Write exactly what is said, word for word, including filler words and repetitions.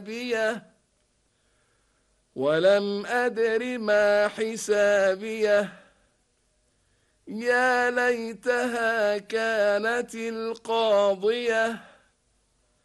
نابية ولم أدر ما حسابيه يا ليتها كانت القاضية